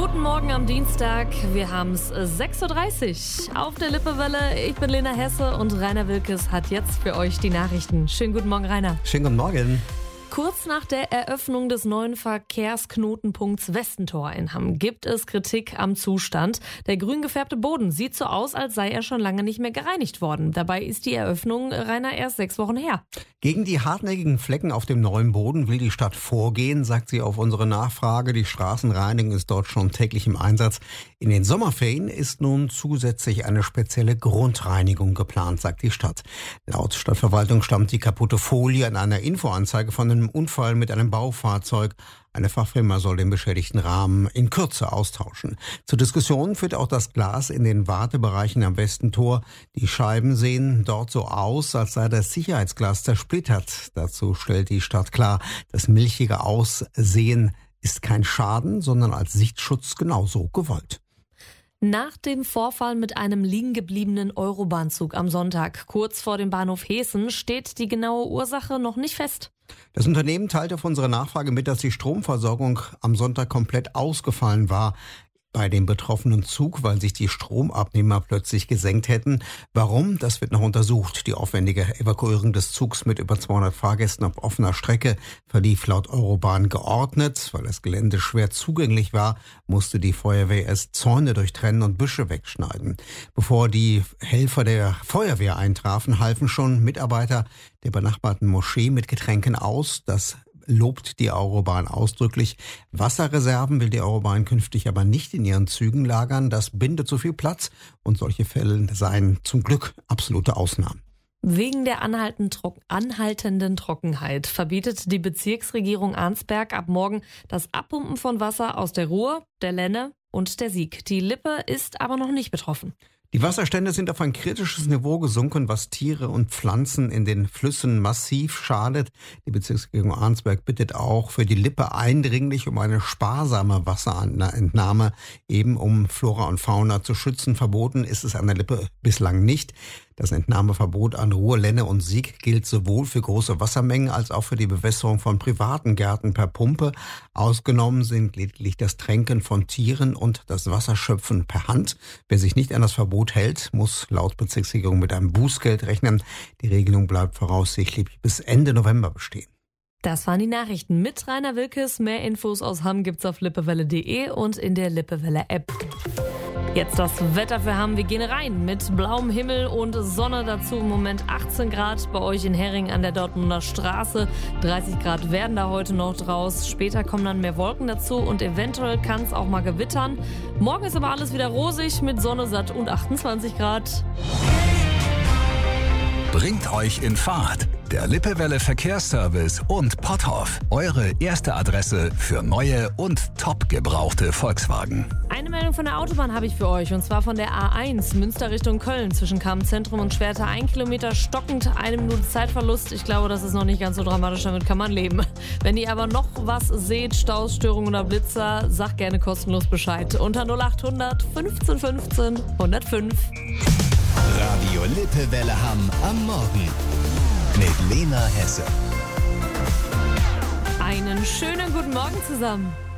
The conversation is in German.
Guten Morgen am Dienstag. Wir haben es 6.30 Uhr auf der Lippewelle. Ich bin Lena Hesse und Rainer Wilkes hat jetzt für euch die Nachrichten. Schönen guten Morgen, Rainer. Schönen guten Morgen. Kurz nach der Eröffnung des neuen Verkehrsknotenpunkts Westentor in Hamm gibt es Kritik am Zustand. Der grün gefärbte Boden sieht so aus, als sei er schon lange nicht mehr gereinigt worden. Dabei ist die Eröffnung, Rainer, erst 6 Wochen her. Gegen die hartnäckigen Flecken auf dem neuen Boden will die Stadt vorgehen, sagt sie auf unsere Nachfrage. Die Straßenreinigung ist dort schon täglich im Einsatz. In den Sommerferien ist nun zusätzlich eine spezielle Grundreinigung geplant, sagt die Stadt. Laut Stadtverwaltung stammt die kaputte Folie an einer Infoanzeige von einem Unfall mit einem Baufahrzeug. Eine Fachfirma soll den beschädigten Rahmen in Kürze austauschen. Zur Diskussion führt auch das Glas in den Wartebereichen am Westentor. Die Scheiben sehen dort so aus, als sei das Sicherheitsglas zersplittert. Dazu stellt die Stadt klar, das milchige Aussehen ist kein Schaden, sondern als Sichtschutz genauso gewollt. Nach dem Vorfall mit einem liegen gebliebenen Eurobahnzug am Sonntag, kurz vor dem Bahnhof Heeßen, steht die genaue Ursache noch nicht fest. Das Unternehmen teilte auf unsere Nachfrage mit, dass die Stromversorgung am Sonntag komplett ausgefallen war bei dem betroffenen Zug, weil sich die Stromabnehmer plötzlich gesenkt hätten. Warum? Das wird noch untersucht. Die aufwendige Evakuierung des Zugs mit über 200 Fahrgästen auf offener Strecke verlief laut Eurobahn geordnet. Weil das Gelände schwer zugänglich war, musste die Feuerwehr erst Zäune durchtrennen und Büsche wegschneiden. Bevor die Helfer der Feuerwehr eintrafen, halfen schon Mitarbeiter der benachbarten Moschee mit Getränken aus. Das lobt die Eurobahn ausdrücklich. Wasserreserven will die Eurobahn künftig aber nicht in ihren Zügen lagern. Das bindet zu viel Platz und solche Fälle seien zum Glück absolute Ausnahmen. Wegen der anhaltenden Trockenheit verbietet die Bezirksregierung Arnsberg ab morgen das Abpumpen von Wasser aus der Ruhr, der Lenne und der Sieg. Die Lippe ist aber noch nicht betroffen. Die Wasserstände sind auf ein kritisches Niveau gesunken, was Tiere und Pflanzen in den Flüssen massiv schadet. Die Bezirksregierung Arnsberg bittet auch für die Lippe eindringlich um eine sparsame Wasserentnahme, eben um Flora und Fauna zu schützen. Verboten ist es an der Lippe bislang nicht. Das Entnahmeverbot an Ruhr, Lenne und Sieg gilt sowohl für große Wassermengen als auch für die Bewässerung von privaten Gärten per Pumpe. Ausgenommen sind lediglich das Tränken von Tieren und das Wasserschöpfen per Hand. Wer sich nicht an das Verbot hält, muss laut Bezirksregierung mit einem Bußgeld rechnen. Die Regelung bleibt voraussichtlich bis Ende November bestehen. Das waren die Nachrichten mit Rainer Wilkes. Mehr Infos aus Hamm gibt's auf lippewelle.de und in der Lippewelle-App. Jetzt das Wetter für Hamm. Wir gehen rein mit blauem Himmel und Sonne. Dazu im Moment 18 Grad bei euch in Hering an der Dortmunder Straße. 30 Grad werden da heute noch draus. Später kommen dann mehr Wolken dazu und eventuell kann es auch mal gewittern. Morgen ist aber alles wieder rosig mit Sonne satt und 28 Grad. Bringt euch in Fahrt. Der Lippewelle Verkehrsservice und Potthoff. Eure erste Adresse für neue und top gebrauchte Volkswagen. Eine Meldung von der Autobahn habe ich für euch, und zwar von der A1 Münster Richtung Köln zwischen Kammzentrum und Schwerte. 1 Kilometer stockend, 1 Minute Zeitverlust. Ich glaube, das ist noch nicht ganz so dramatisch, damit kann man leben. Wenn ihr aber noch was seht, Staus, Störungen oder Blitzer, sagt gerne kostenlos Bescheid. Unter 0800 15 15 105. Radio Lippewelle Hamm am Morgen mit Lena Hesse. Einen schönen guten Morgen zusammen.